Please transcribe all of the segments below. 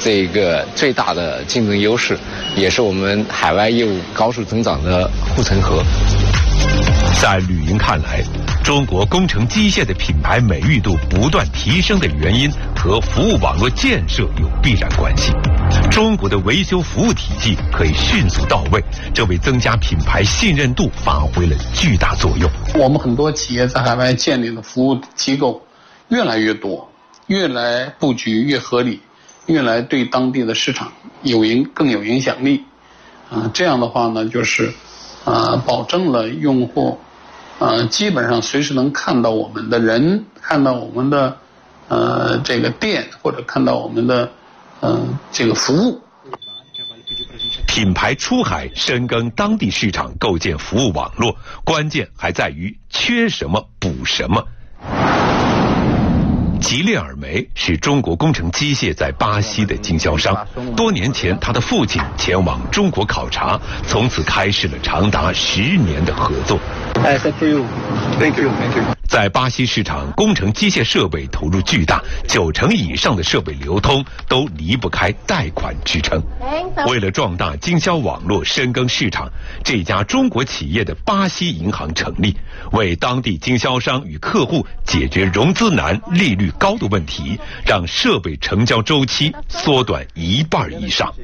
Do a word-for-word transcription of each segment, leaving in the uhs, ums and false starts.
这个最大的竞争优势，也是我们海外业务高速增长的护城河。 在吕莹看来，中国工程机械的品牌美誉度不断提升的原因和服务网络建设有必然关系。中国的维修服务体系可以迅速到位，这为增加品牌信任度发挥了巨大作用。 我们很多企业在海外建立的服务机构越来越多，越来布局越合理，越来对当地的市场有影更有影响力。啊、呃，这样的话呢，就是啊、呃，保证了用户呃，基本上随时能看到我们的人，看到我们的呃这个店，或者看到我们的呃这个服务。 品牌出海深耕当地市场，构建服务网络，关键还在于缺什么补什么。吉列尔梅是中国工程机械在巴西的经销商。多年前，他的父亲前往中国考察，从此开始了长达十年的合作。 哎 ，Thank you, thank you, thank you。 在巴西市场，工程机械设备投入巨大，九成以上的设备流通都离不开贷款支撑。为了壮大经销网络、深耕市场，这家中国企业的巴西银行成立，为当地经销商与客户解决融资难、利率高的问题，让设备成交周期缩短一半以上。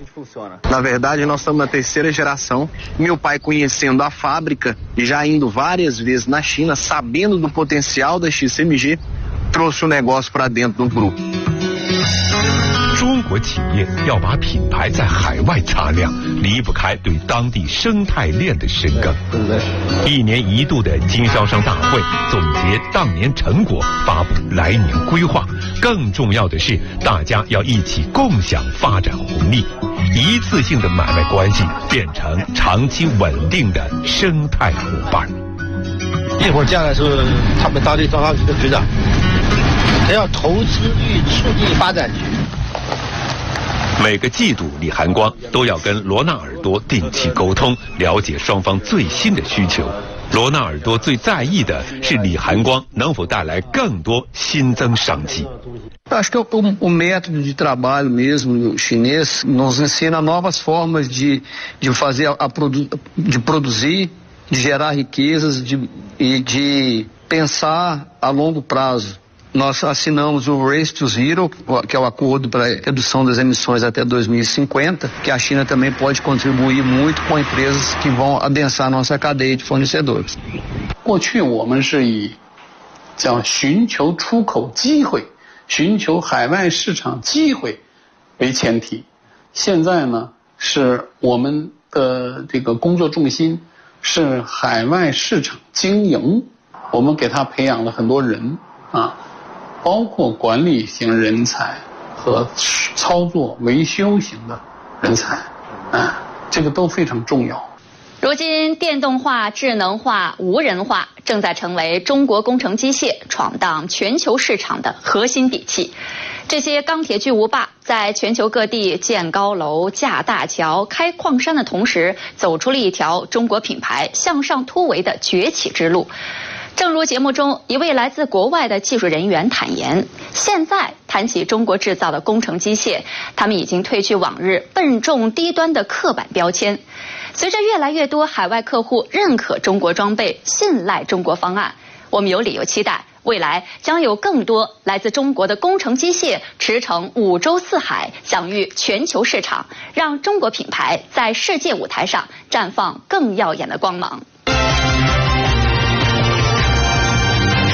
Na verdade, nós estamos na terceira geração. Meu pai conhecendo a fábrica e já indo várias vezes na China, sabendo do potencial da X M G, trouxe o negócio para dentro do grupo. 中国企业要把品牌在海外擦亮，离不开对当地生态链的深耕。一年一度的经销商大会总结当年成果，发布来年规划。更重要的是，大家要一起共享发展红利，一次性的买卖关系变成长期稳定的生态伙伴。 一会儿将来是他们当地招商局的局长，他要投资与促进发展局。 每个季度，李寒光都要跟罗纳尔多定期沟通，了解双方最新的需求。罗纳尔多最在意的是李寒光能否带来更多新增商机。 Acho que o, o método de trabalho mesmo chinês nos ensina novas formas de de fazer a produ, de produzir, de gerar riquezas, de e de pensar a longo prazo.Nós assinamos o Race to Zero, que é o acordo para a redução das emissões até dois mil e cinquenta, que a China também pode contribuir muito com empresas que vão adensar nossa cadeia de fornecedores. 过去我们是以叫寻求出口机会、寻求海外市场机会为前提，现在呢是我们的这个工作重心是海外市场经营，我们给他培养了很多人啊。包括管理型人才和操作维修型的人才，啊，这个都非常重要。 如今，电动化、智能化、无人化正在成为中国工程机械闯荡全球市场的核心底气。这些钢铁巨无霸在全球各地建高楼、架大桥、开矿山的同时，走出了一条中国品牌向上突围的崛起之路。正如节目中一位来自国外的技术人员坦言，现在谈起中国制造的工程机械，他们已经褪去往日笨重低端的刻板标签。随着越来越多海外客户认可中国装备、信赖中国方案，我们有理由期待未来将有更多来自中国的工程机械驰骋五洲四海，享誉全球市场，让中国品牌在世界舞台上绽放更耀眼的光芒。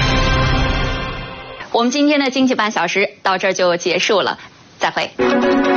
我们今天的经济半小时到这儿就结束了，再会。